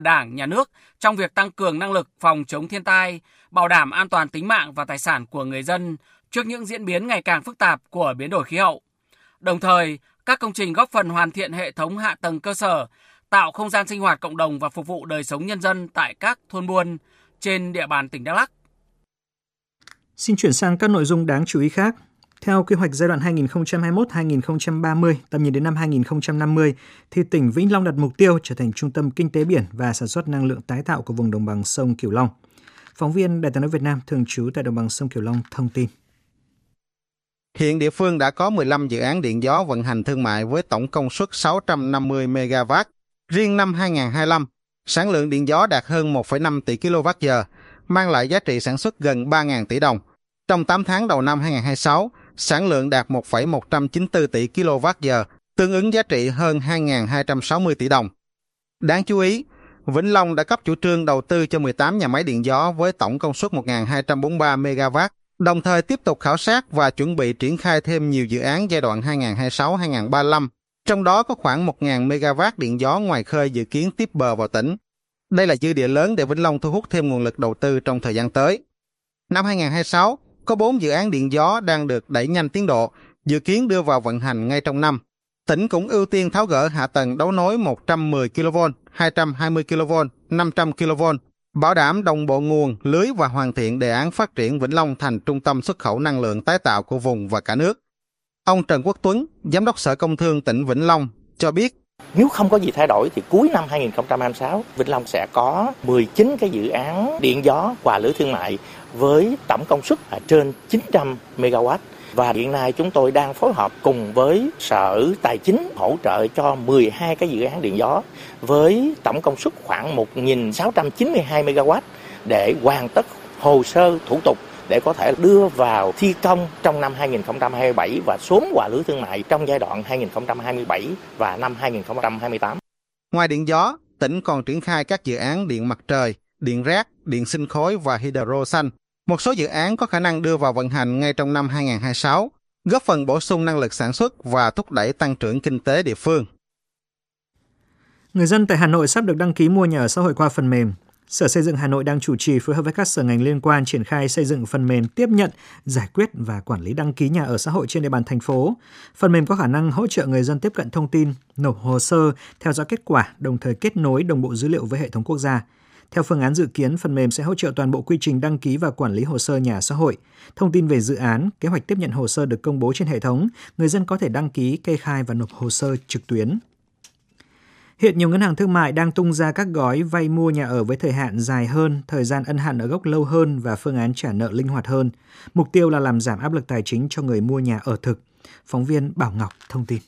Đảng, Nhà nước trong việc tăng cường năng lực phòng chống thiên tai, bảo đảm an toàn tính mạng và tài sản của người dân trước những diễn biến ngày càng phức tạp của biến đổi khí hậu. Đồng thời, các công trình góp phần hoàn thiện hệ thống hạ tầng cơ sở, tạo không gian sinh hoạt cộng đồng và phục vụ đời sống nhân dân tại các thôn buôn trên địa bàn tỉnh Đắk Lắk. Xin chuyển sang các nội dung đáng chú ý khác. Theo quy hoạch giai đoạn 2021-2030, tầm nhìn đến năm 2050, thì tỉnh Vĩnh Long đặt mục tiêu trở thành trung tâm kinh tế biển và sản xuất năng lượng tái tạo của vùng đồng bằng sông Cửu Long. Phóng viên Đài Tiếng nói Việt Nam thường trú tại đồng bằng sông Cửu Long thông tin. Hiện địa phương đã có 15 dự án điện gió vận hành thương mại với tổng công suất 650 MW. Riêng năm 2025, sản lượng điện gió đạt hơn 1,5 tỷ kWh, mang lại giá trị sản xuất gần 3.000 tỷ đồng. Trong 8 tháng đầu năm 2026, sản lượng đạt 1,194 tỷ kWh, tương ứng giá trị hơn 2.260 tỷ đồng. Đáng chú ý, Vĩnh Long đã cấp chủ trương đầu tư cho 18 nhà máy điện gió với tổng công suất 1.243 MW, đồng thời tiếp tục khảo sát và chuẩn bị triển khai thêm nhiều dự án giai đoạn 2026-2035, trong đó có khoảng 1.000 MW điện gió ngoài khơi dự kiến tiếp bờ vào tỉnh. Đây là dư địa lớn để Vĩnh Long thu hút thêm nguồn lực đầu tư trong thời gian tới. Năm 2026, có 4 dự án điện gió đang được đẩy nhanh tiến độ, dự kiến đưa vào vận hành ngay trong năm. Tỉnh cũng ưu tiên tháo gỡ hạ tầng đấu nối 110 kV, 220 kV, 500 kV, bảo đảm đồng bộ nguồn, lưới và hoàn thiện đề án phát triển Vĩnh Long thành trung tâm xuất khẩu năng lượng tái tạo của vùng và cả nước. Ông Trần Quốc Tuấn, Giám đốc Sở Công Thương tỉnh Vĩnh Long, cho biết, nếu không có gì thay đổi thì cuối năm 2026, Vĩnh Long sẽ có 19 cái dự án điện gió hòa lưới thương mại với tổng công suất trên 900 MW. Và hiện nay chúng tôi đang phối hợp cùng với Sở Tài chính hỗ trợ cho 12 cái dự án điện gió với tổng công suất khoảng 1.692 MW để hoàn tất hồ sơ thủ tục để có thể đưa vào thi công trong năm 2027 và sớm hòa lưới thương mại trong giai đoạn 2027 và năm 2028. Ngoài điện gió, tỉnh còn triển khai các dự án điện mặt trời, điện rác, điện sinh khối và hydro xanh. Một số dự án có khả năng đưa vào vận hành ngay trong năm 2026, góp phần bổ sung năng lực sản xuất và thúc đẩy tăng trưởng kinh tế địa phương. Người dân tại Hà Nội sắp được đăng ký mua nhà ở xã hội qua phần mềm. Sở Xây dựng Hà Nội đang chủ trì phối hợp với các sở ngành liên quan triển khai xây dựng phần mềm tiếp nhận, giải quyết và quản lý đăng ký nhà ở xã hội trên địa bàn thành phố. Phần mềm có khả năng hỗ trợ người dân tiếp cận thông tin, nộp hồ sơ, theo dõi kết quả, đồng thời kết nối đồng bộ dữ liệu với hệ thống quốc gia. Theo phương án dự kiến, phần mềm sẽ hỗ trợ toàn bộ quy trình đăng ký và quản lý hồ sơ nhà ở xã hội. Thông tin về dự án, kế hoạch tiếp nhận hồ sơ được công bố trên hệ thống, người dân có thể đăng ký, kê khai và nộp hồ sơ trực tuyến. Hiện nhiều ngân hàng thương mại đang tung ra các gói vay mua nhà ở với thời hạn dài hơn, thời gian ân hạn nợ gốc lâu hơn và phương án trả nợ linh hoạt hơn. Mục tiêu là làm giảm áp lực tài chính cho người mua nhà ở thực. Phóng viên Bảo Ngọc thông tin.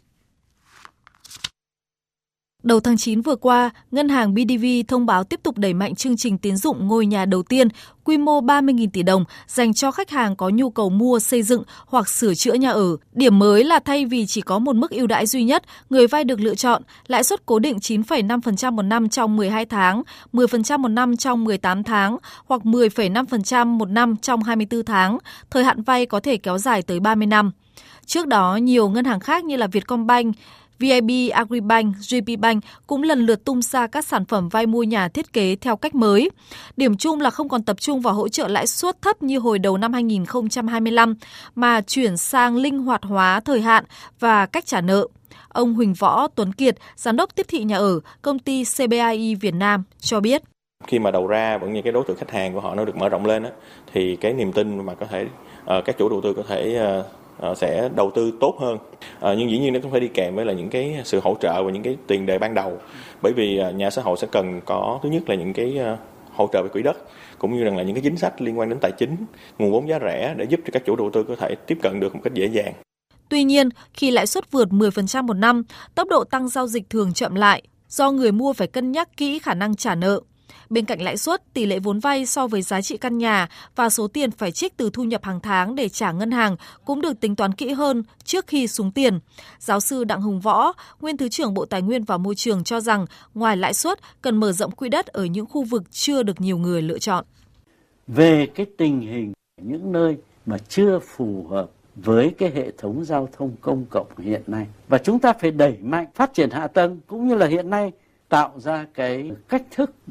Đầu tháng 9 vừa qua, Ngân hàng BIDV thông báo tiếp tục đẩy mạnh chương trình tín dụng ngôi nhà đầu tiên, quy mô 30.000 tỷ đồng dành cho khách hàng có nhu cầu mua, xây dựng hoặc sửa chữa nhà ở. Điểm mới là thay vì chỉ có một mức ưu đãi duy nhất, người vay được lựa chọn lãi suất cố định 9,5% một năm trong 12 tháng, 10% một năm trong 18 tháng hoặc 10,5% một năm trong 24 tháng. Thời hạn vay có thể kéo dài tới 30 năm. Trước đó, nhiều ngân hàng khác như là Vietcombank, VIB, Agribank, GPBank cũng lần lượt tung ra các sản phẩm vay mua nhà thiết kế theo cách mới. Điểm chung là không còn tập trung vào hỗ trợ lãi suất thấp như hồi đầu năm 2025, mà chuyển sang linh hoạt hóa thời hạn và cách trả nợ. Ông Huỳnh Võ Tuấn Kiệt, Giám đốc tiếp thị nhà ở, công ty CBI Việt Nam cho biết. Khi mà đầu ra vẫn như cái đối tượng khách hàng của họ nó được mở rộng lên thì cái niềm tin mà có thể các chủ đầu tư có thể sẽ đầu tư tốt hơn, nhưng dĩ nhiên nó cũng phải đi kèm với là những cái sự hỗ trợ và những cái tiền đề ban đầu, bởi vì nhà xã hội sẽ cần có thứ nhất là những cái hỗ trợ về quỹ đất, cũng như là những cái chính sách liên quan đến tài chính, nguồn vốn giá rẻ để giúp cho các chủ đầu tư có thể tiếp cận được một cách dễ dàng. Tuy nhiên, khi lãi suất vượt 10% một năm, tốc độ tăng giao dịch thường chậm lại do người mua phải cân nhắc kỹ khả năng trả nợ. Bên cạnh lãi suất, tỷ lệ vốn vay so với giá trị căn nhà và số tiền phải trích từ thu nhập hàng tháng để trả ngân hàng cũng được tính toán kỹ hơn trước khi xúng tiền. Giáo sư Đặng Hùng Võ, nguyên Thứ trưởng Bộ Tài nguyên và Môi trường cho rằng ngoài lãi suất cần mở rộng quỹ đất ở những khu vực chưa được nhiều người lựa chọn. Về cái tình hình những nơi mà chưa phù hợp với cái hệ thống giao thông công cộng hiện nay, và chúng ta phải đẩy mạnh phát triển hạ tầng cũng như là hiện nay tạo ra cái cách thức